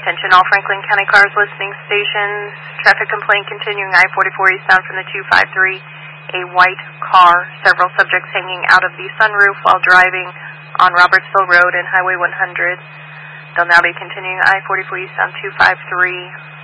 Attention all Franklin County cars listening stations. Traffic complaint continuing I-44 eastbound from the 253. A white car, several subjects hanging out of the sunroof while driving on Robertsville Road and Highway 100. They'll now be continuing I-44 eastbound 253.